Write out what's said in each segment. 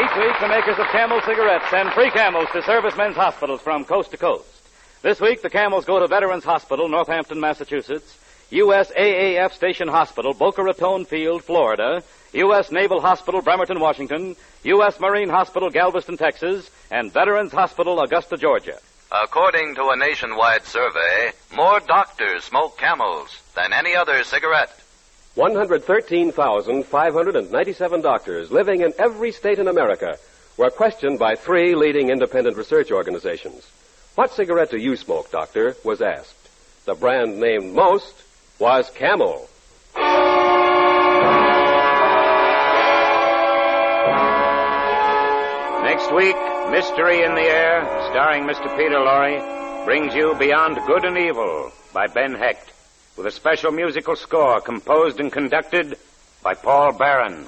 Each week, the makers of Camel cigarettes send free Camels to servicemen's hospitals from coast to coast. This week, the Camels go to Veterans Hospital, Northampton, Massachusetts, USAAF Station Hospital, Boca Raton Field, Florida, U.S. Naval Hospital, Bremerton, Washington, U.S. Marine Hospital, Galveston, Texas, and Veterans Hospital, Augusta, Georgia. According to a nationwide survey, more doctors smoke Camels than any other cigarette. 113,597 doctors living in every state in America were questioned by 3 leading independent research organizations. What cigarette do you smoke, doctor? Was asked. The brand named most was Camel. Next week, Mystery in the Air, starring Mr. Peter Lorre, brings you Beyond Good and Evil by Ben Hecht, with a special musical score composed and conducted by Paul Barron.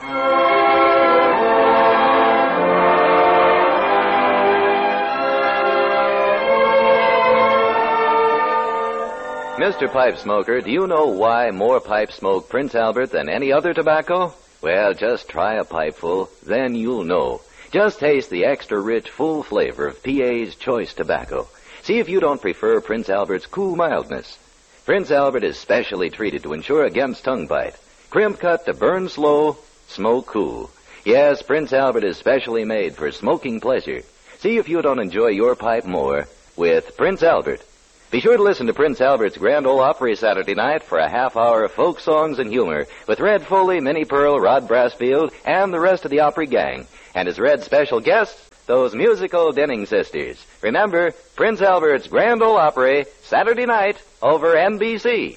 Mr. Pipe Smoker, do you know why more pipes smoke Prince Albert than any other tobacco? Well, just try a pipeful, then you'll know. Just taste the extra rich, full flavor of PA's choice tobacco. See if you don't prefer Prince Albert's cool mildness. Prince Albert is specially treated to ensure against tongue bite. Crimp cut to burn slow, smoke cool. Yes, Prince Albert is specially made for smoking pleasure. See if you don't enjoy your pipe more with Prince Albert. Be sure to listen to Prince Albert's Grand Ole Opry Saturday night for a half hour of folk songs and humor with Red Foley, Minnie Pearl, Rod Brassfield, and the rest of the Opry gang. And as Red's special guests, those musical Denning sisters. Remember, Prince Albert's Grand Ole Opry, Saturday night over NBC.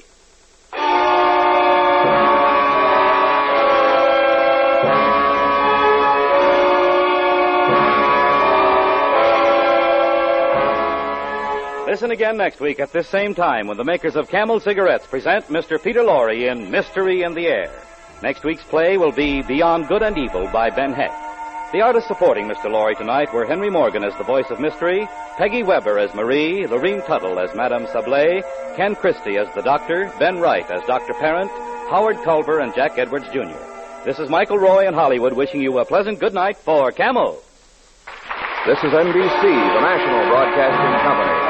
Listen again next week at this same time when the makers of Camel cigarettes present Mr. Peter Lorre in Mystery in the Air. Next week's play will be Beyond Good and Evil by Ben Hecht. The artists supporting Mr. Lorre tonight were Henry Morgan as the voice of Mystery, Peggy Weber as Marie, Lorene Tuttle as Madame Sablé, Ken Christie as the Doctor, Ben Wright as Dr. Parent, Howard Culver and Jack Edwards, Jr. This is Michael Roy in Hollywood wishing you a pleasant good night for Camel. This is NBC, the national broadcasting company.